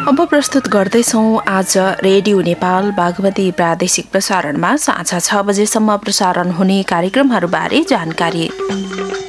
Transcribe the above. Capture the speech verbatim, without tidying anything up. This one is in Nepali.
अब प्रस्तुत गर्दैछौँ आज रेडियो नेपाल बागमती प्रादेशिक प्रसारणमा साँझ छ बजेसम्म प्रसारण हुने कार्यक्रमहरूबारे जानकारी।